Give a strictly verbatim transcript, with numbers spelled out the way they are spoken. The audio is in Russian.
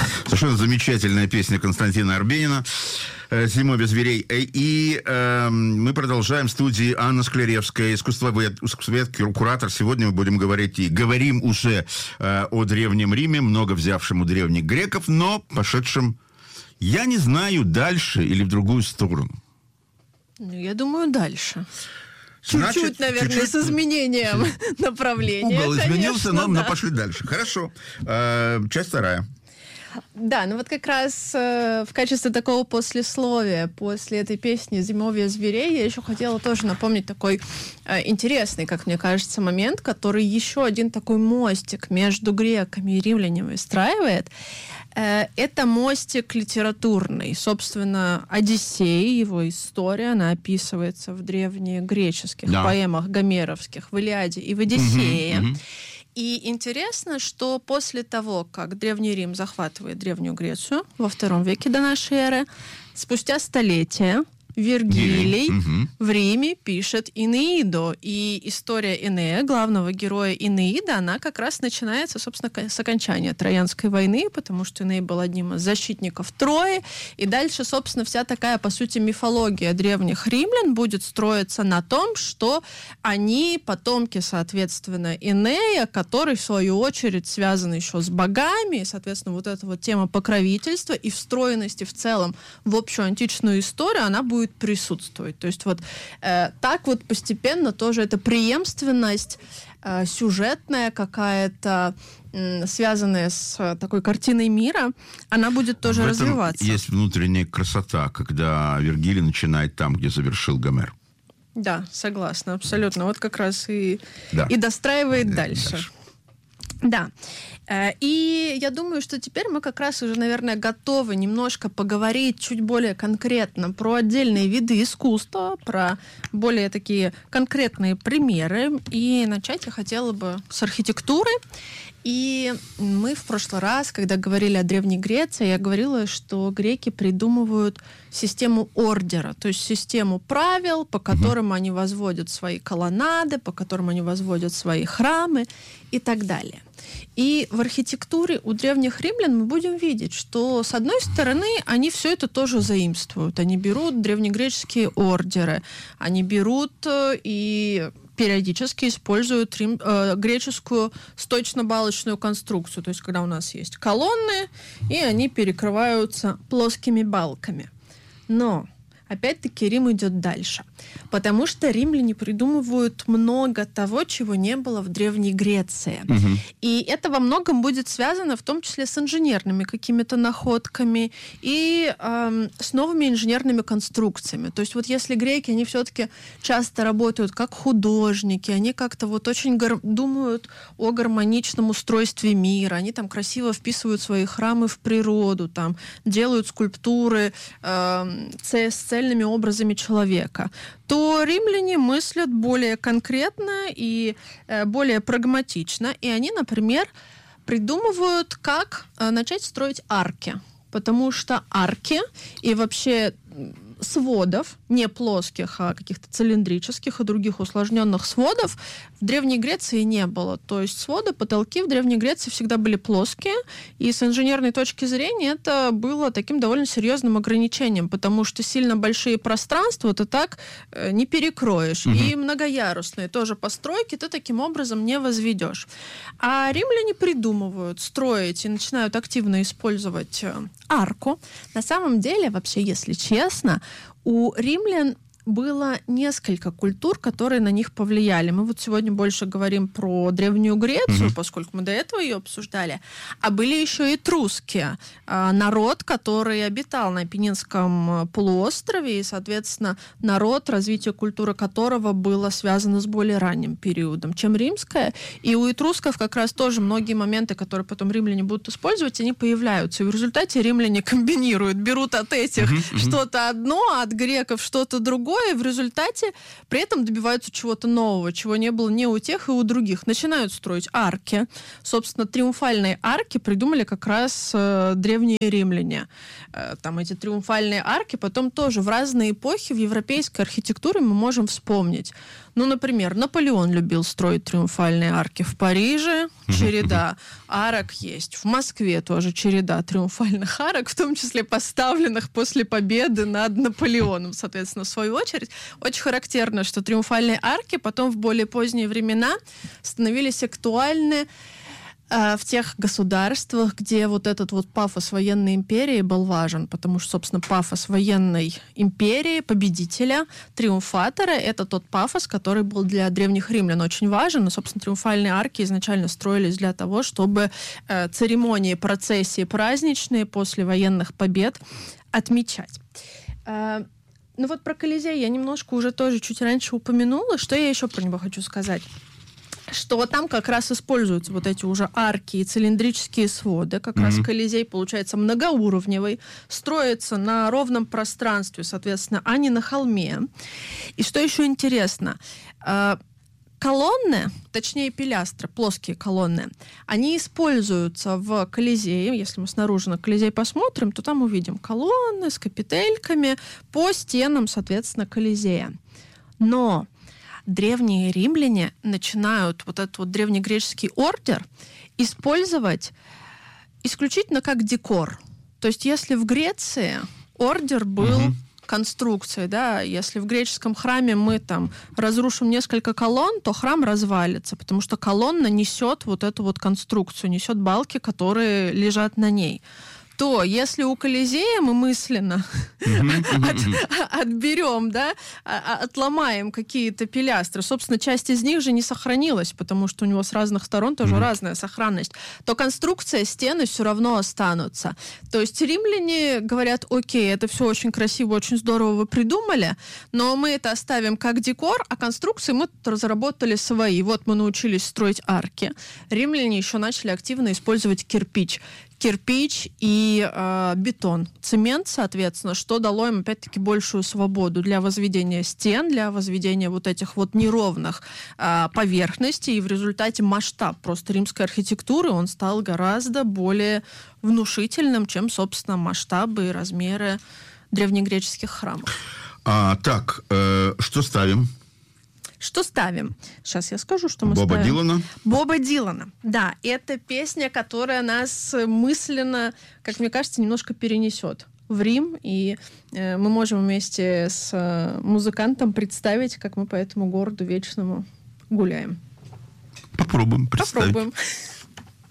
Совершенно замечательная песня Константина Арбенина «Зимой без зверей». И э, мы продолжаем в студии Анна Скляревская, искусствовед, искусствовед, куратор. Сегодня мы будем говорить и говорим уже э, о Древнем Риме, много взявшем у древних греков, но пошедшем, я не знаю, дальше или в другую сторону. Ну, я думаю, дальше. Значит, чуть-чуть, наверное, чуть-чуть с изменением направления. Угол конечно, изменился, но, да. но пошли дальше. Хорошо. Э, часть вторая. Да, ну вот как раз э, в качестве такого послесловия после этой песни «Зимовье зверей» я еще хотела тоже напомнить такой э, интересный, как мне кажется, момент, который еще один такой мостик между греками и римлянами выстраивает. Э, это мостик литературный. Собственно, «Одиссей», его история, она описывается в древнегреческих да. поэмах гомеровских, в «Илиаде» и в «Одиссее». Угу, угу. И интересно, что после того, как Древний Рим захватывает Древнюю Грецию во втором веке до нашей эры, спустя столетия Вергилий угу. в Риме пишет «Энеиду». И история Энея, главного героя Энеида, она как раз начинается, собственно, с окончания Троянской войны, потому что Эней был одним из защитников Трои. И дальше, собственно, вся такая, по сути, мифология древних римлян будет строиться на том, что они потомки, соответственно, Энея, который, в свою очередь, связан еще с богами. И, соответственно, вот эта вот тема покровительства и встроенности в целом в общую античную историю, она будет присутствовать. То есть вот э, так вот постепенно тоже эта преемственность э, сюжетная какая-то, э, связанная с э, такой картиной мира, она будет тоже в развиваться. Есть внутренняя красота, когда Вергилий начинает там, где завершил Гомер. Да, согласна, абсолютно. Вот как раз и, да. и достраивает да, дальше. дальше. Да. И я думаю, что теперь мы как раз уже, наверное, готовы немножко поговорить чуть более конкретно про отдельные виды искусства, про более такие конкретные примеры. И начать я хотела бы с архитектуры. И мы в прошлый раз, когда говорили о Древней Греции, я говорила, что греки придумывают систему ордера, то есть систему правил, по которым mm-hmm. они возводят свои колоннады, по которым они возводят свои храмы и так далее. И в архитектуре у древних римлян мы будем видеть, что, с одной стороны, они все это тоже заимствуют. Они берут древнегреческие ордеры, они берут и периодически используют рим, э, греческую сточно-балочную конструкцию. То есть, когда у нас есть колонны, и они перекрываются плоскими балками. Но опять-таки Рим идет дальше, потому что римляне придумывают много того, чего не было в Древней Греции. Угу. И это во многом будет связано в том числе с инженерными какими-то находками и э, с новыми инженерными конструкциями. То есть вот если греки, они все-таки часто работают как художники, они как-то вот очень гар- думают о гармоничном устройстве мира, они там красиво вписывают свои храмы в природу, там делают скульптуры э, с цельными образами человека, то римляне мыслят более конкретно и э, более прагматично. И они, например, придумывают, как э, начать строить арки. Потому что арки и вообще сводов, не плоских, а каких-то цилиндрических и других усложненных сводов в Древней Греции не было. То есть своды, потолки в Древней Греции всегда были плоские, и с инженерной точки зрения это было таким довольно серьезным ограничением, потому что сильно большие пространства ты так э, не перекроешь. Угу. И многоярусные тоже постройки ты таким образом не возведешь. А римляне придумывают строить и начинают активно использовать э, арку. На самом деле, вообще, если честно, у римлян было несколько культур, которые на них повлияли. Мы вот сегодня больше говорим про Древнюю Грецию, mm-hmm. поскольку мы до этого ее обсуждали. А были еще и этруски. Народ, который обитал на Апеннинском полуострове, и, соответственно, народ, развитие культуры которого было связано с более ранним периодом, чем римская. И у этрусков как раз тоже многие моменты, которые потом римляне будут использовать, они появляются. И в результате римляне комбинируют, берут от этих mm-hmm. что-то одно, а от греков что-то другое, и в результате при этом добиваются чего-то нового, чего не было ни у тех, и у других. Начинают строить арки. Собственно, триумфальные арки придумали как раз э, древние римляне. Э, там эти триумфальные арки потом тоже в разные эпохи в европейской архитектуре мы можем вспомнить. Ну, например, Наполеон любил строить триумфальные арки в Париже, череда арок есть. В Москве тоже череда триумфальных арок, в том числе поставленных после победы над Наполеоном, соответственно, в свою очередь. Очень характерно, что триумфальные арки потом в более поздние времена становились актуальны в тех государствах, где вот этот вот пафос военной империи был важен, потому что, собственно, пафос военной империи, победителя, триумфатора, это тот пафос, который был для древних римлян очень важен, и, собственно, триумфальные арки изначально строились для того, чтобы э, церемонии, процессии праздничные после военных побед отмечать. Э, ну вот про Колизей я немножко уже тоже чуть раньше упомянула. Что я еще про него хочу сказать? Что там как раз используются вот эти уже арки и цилиндрические своды. Как mm-hmm. раз Колизей получается многоуровневый, строится на ровном пространстве, соответственно, а не на холме. И что еще интересно, колонны, точнее пилястры, плоские колонны, они используются в Колизее. Если мы снаружи на Колизей посмотрим, то там увидим колонны с капительками по стенам, соответственно, Колизея. Но древние римляне начинают вот этот вот древнегреческий ордер использовать исключительно как декор. То есть если в Греции ордер был угу. конструкцией, да, если в греческом храме мы там разрушим несколько колонн, то храм развалится, потому что колонна несет вот эту вот конструкцию, несет балки, которые лежат на ней. То если у Колизея мы мысленно отберем, да, отломаем какие-то пилястры, собственно, часть из них же не сохранилась, потому что у него с разных сторон тоже разная сохранность, то конструкция, стены все равно останутся. То есть римляне говорят: окей, это все очень красиво, очень здорово вы придумали, но мы это оставим как декор, а конструкции мы тут разработали свои. Вот мы научились строить арки. Римляне еще начали активно использовать кирпич. Кирпич и э, бетон. Цемент, соответственно, что дало им, опять-таки, большую свободу для возведения стен, для возведения вот этих вот неровных э, поверхностей, и в результате масштаб просто римской архитектуры, он стал гораздо более внушительным, чем, собственно, масштабы и размеры древнегреческих храмов. А, так, э, что ставим? Что ставим? Сейчас я скажу, что мы Боба ставим. Дилана? Боба Дилана. Да, это песня, которая нас мысленно, как мне кажется, немножко перенесет в Рим. И э, мы можем вместе с э, музыкантом представить, как мы по этому городу вечному гуляем. Попробуем представить. Попробуем.